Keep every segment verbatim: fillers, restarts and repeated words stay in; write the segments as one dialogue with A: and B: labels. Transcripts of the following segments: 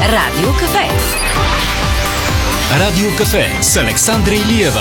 A: Радио Кафе.
B: Радио Кафе с Александра Илиева.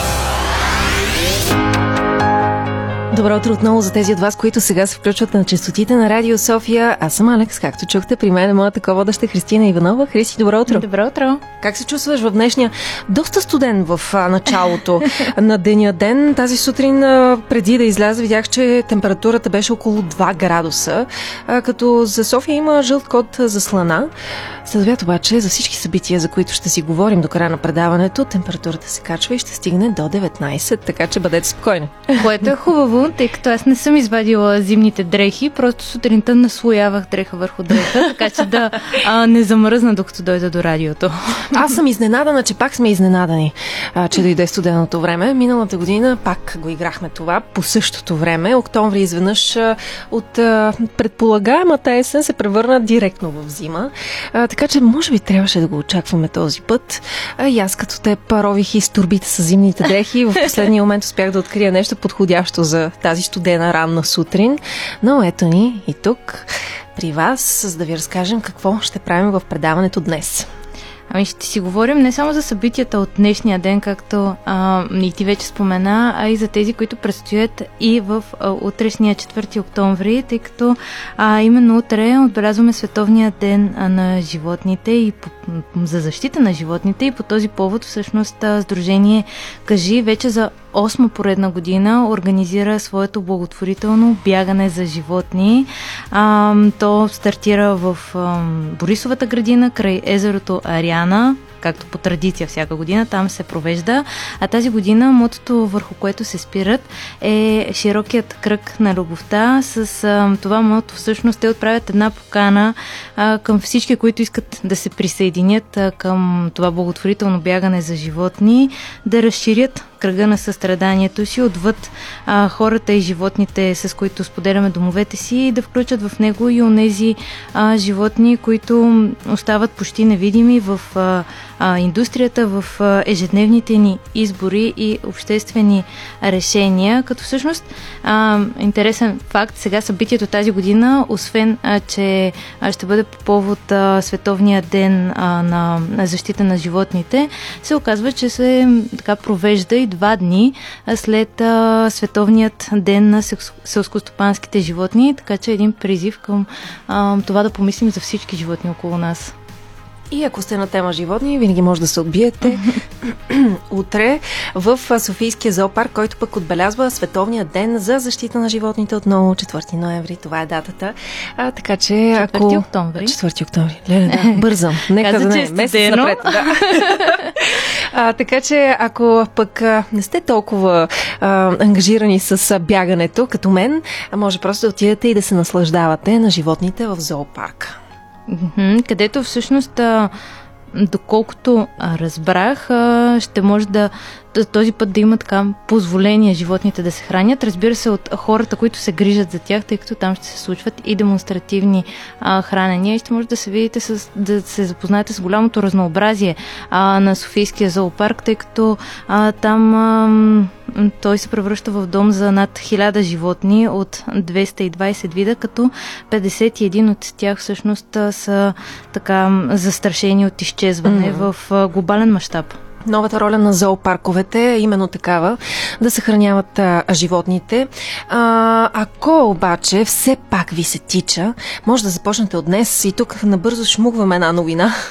C: Добро утро отново за тези от вас, които сега се включват на честотите на Радио София. Аз съм Алекс, както чухте, при мен е моята ководаща Христина Иванова. Христи, добро утро!
D: Добро утро!
C: Как се чувстваш в днешния доста студен в а, началото на деня ден? Тази сутрин, а, преди да изляза, видях, че температурата беше около два градуса, а, като за София има жълт код за слана. Следват обаче за всички събития, за които ще си говорим до края на предаването, температурата се качва и ще стигне до деветнайсет, така че бъдете спокойни.
D: Което е хубаво, тъй като аз не съм извадила зимните дрехи, просто сутринта наслоявах дреха върху дреха, така че да а, не замръзна докато дойда до радиото.
C: Аз съм изненадана, че пак сме изненадани, а, че дойде студеното време. Миналата година пак го играхме това по същото време. Октомври изведнъж а, от а, предполагаемата есен се превърна директно в зима. А, така че може би трябваше да го очакваме този път. А, и аз като те парових из турбите с зимните дрехи, в последния момент успях да открия нещо подходящо за тази студена ранна сутрин. Но ето ни и тук при вас, за да ви разкажем какво ще правим в предаването днес.
D: Ами ще си говорим не само за събитията от днешния ден, както а, и ти вече спомена, а и за тези, които предстоят и в а, утрешния четвърти октомври, тъй като а, именно утре отбелязваме Световния ден а, на животните и по, за защита на животните, и по този повод всъщност а, Сдружение Кажи вече за осма поредна година организира своето благотворително бягане за животни. А, то стартира в а, Борисовата градина край езерото Ариана, както по традиция всяка година там се провежда. А тази година мотото, върху което се спират, е широкият кръг на любовта. С а, това мото всъщност те отправят една покана а, към всички, които искат да се присъединят а, към това благотворително бягане за животни, да разширят кръга на състраданието си отвъд а, хората и животните, с които споделяме домовете си, и да включат в него и онези а, животни, които остават почти невидими в а, а, индустрията, в а, ежедневните ни избори и обществени решения. Като всъщност а, интересен факт, сега събитието тази година, освен а, че а, ще бъде по повод а, Световния ден а, на, на защита на животните, се оказва, че се така провежда и два дни след а, Световният ден на селскостопанските животни, така че един призив към а, това да помислим за всички животни около нас.
C: И ако сте на тема животни, винаги може да се отбиете утре в Софийския зоопарк, който пък отбелязва Световния ден за защита на животните, отново четвърти ноември. Това е датата. А, така че ако...
D: четвърти октомври.
C: четвърти октомври. Леле, да, бързам. Нека
D: Каза,
C: да
D: че
C: не
D: е
C: е месец напред. Да. А, така че ако пък а, не сте толкова а, ангажирани с а, бягането, като мен, а може просто да отидете и да се наслаждавате на животните в зоопарка.
D: Където всъщност, доколкото разбрах, ще може да този път да има така позволение животните да се хранят. Разбира се, от хората, които се грижат за тях, тъй като там ще се случват и демонстративни а, хранения, и ще може да се видите, с, да се запознаете с голямото разнообразие а, на Софийския зоопарк, тъй като а, там а, той се превръща в дом за над хиляда животни от двеста и двайсет вида, като петдесет и един от тях всъщност са така застрашени от изчезване mm-hmm. в а, глобален мащаб.
C: Новата роля на зоопарковете е именно такава, да съхраняват а, животните. А, ако обаче все пак ви се тича, може да започнете от днес, и тук набързо шмугваме една новина.